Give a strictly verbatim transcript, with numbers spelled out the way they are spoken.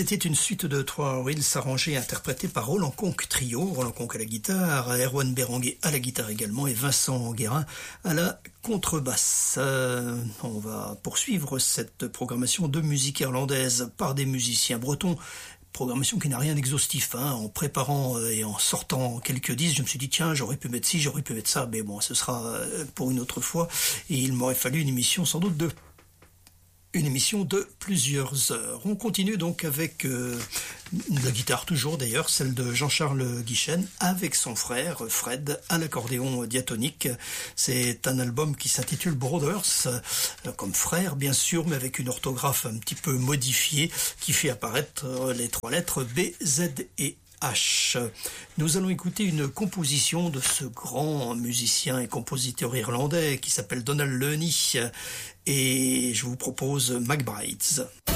C'était une suite de trois reels arrangés et interprétés par Roland Conque Trio, Roland Conque à la guitare, Erwan Berenguer à la guitare également et Vincent Guérin à la contrebasse. Euh, on va poursuivre cette programmation de musique irlandaise par des musiciens bretons. Programmation qui n'a rien d'exhaustif, hein. En préparant et en sortant quelques disques, je me suis dit tiens, j'aurais pu mettre ci, j'aurais pu mettre ça, mais bon, ce sera pour une autre fois. Et il m'aurait fallu une émission sans doute de une émission de plusieurs heures. On continue donc avec euh, la guitare toujours d'ailleurs, celle de Jean-Charles Guichen, avec son frère Fred à l'accordéon diatonique. C'est un album qui s'intitule Brothers, euh, comme frère bien sûr, mais avec une orthographe un petit peu modifiée qui fait apparaître les trois lettres B, Z et H. Nous allons écouter une composition de ce grand musicien et compositeur irlandais qui s'appelle Donald Lunny et je vous propose McBrides.